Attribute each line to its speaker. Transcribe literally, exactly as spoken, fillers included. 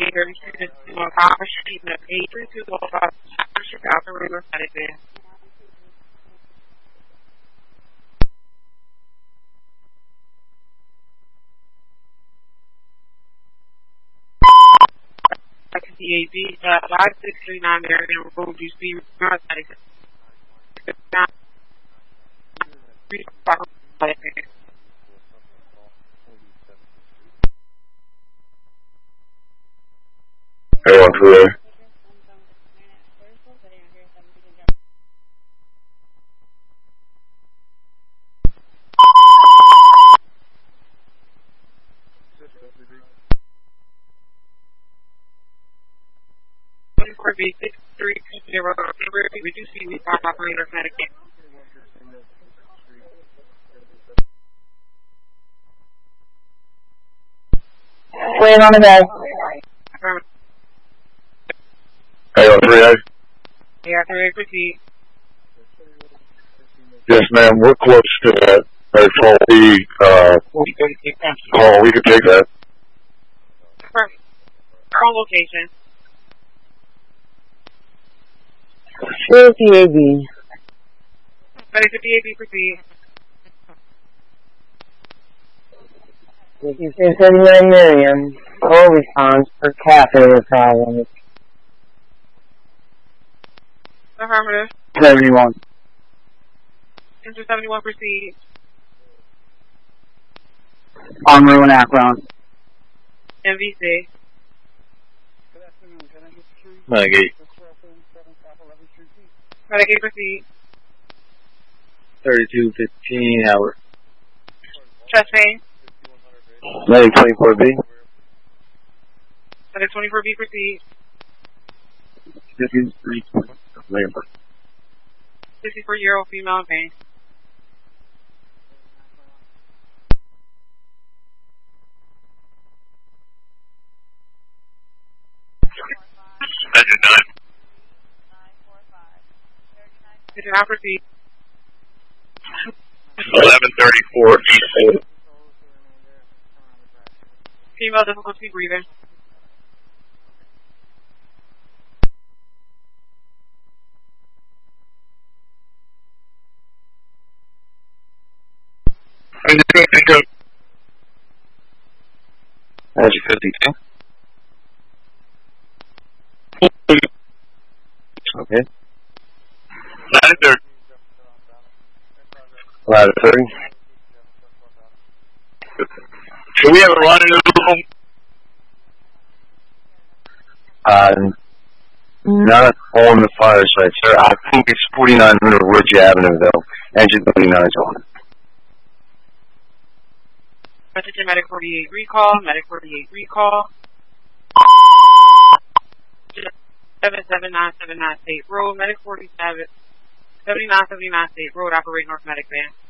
Speaker 1: here. You know, power sheet, eight three two one five, Chicago River, Medicare. D A B, uh, five six three nine American Road, U C, Medicare.
Speaker 2: Hey, one three eight.
Speaker 1: twenty-four B six three two zero, we do see we pop operator Medicare.
Speaker 3: Wait on the bed.
Speaker 2: Hey, one three eight.
Speaker 1: Yeah, three eight, proceed.
Speaker 2: Yes, ma'am, we're close to that. That's all we, uh, call, we could take that.
Speaker 1: Perfect. Our location.
Speaker 3: Where's the A B?
Speaker 1: Ready for D A B, proceed.
Speaker 3: You say seventy-nine Miriam. Call response for catheter problems.
Speaker 1: Affirmative.
Speaker 3: seventy-one.
Speaker 1: Enter seventy-one, proceed.
Speaker 3: On Ruin Akron.
Speaker 1: M V C.
Speaker 2: Medicaid.
Speaker 1: Medicaid, proceed.
Speaker 2: thirty-two fifteen hour.
Speaker 1: Chest pain.
Speaker 2: Medic twenty-four B.
Speaker 1: Medic twenty-four B, proceed.
Speaker 2: fifty-three labor.
Speaker 1: fifty-four year old female in pain.
Speaker 2: Engine nine.
Speaker 1: Did you not proceed?
Speaker 2: eleven thirty-four East.
Speaker 1: Female difficulty breathing.
Speaker 2: Engine fifty-two. Engine fifty-two. Okay. Ladder thirty. Ladder thirty. Can we have a run in the room? Uh, not on the fire site, sir. I think it's forty-nine hundred Ridge Avenue, though. Engine thirty-nine is on it.
Speaker 1: Message to Medic forty-eight recall, Medic forty-eight recall. seven seven nine seven nine State Road, Medic forty-seven, seventy-nine seventy-nine State Road, operate North Medic Van.